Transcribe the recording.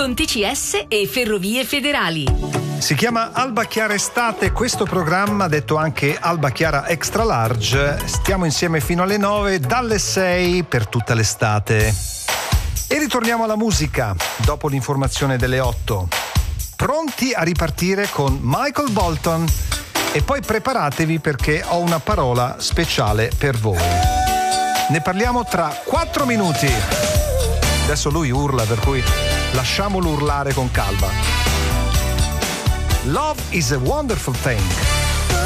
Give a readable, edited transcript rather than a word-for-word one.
con TCS e Ferrovie Federali. Si chiama Alba Chiara Estate, questo programma, detto anche Alba Chiara Extra Large. Stiamo insieme fino alle 9, dalle 6 per tutta l'estate. E ritorniamo alla musica, dopo l'informazione delle 8. Pronti a ripartire con Michael Bolton? E poi preparatevi perché ho una parola speciale per voi. Ne parliamo tra 4 minuti. Adesso lui urla, per cui lasciamolo urlare con calma. Love is a wonderful thing.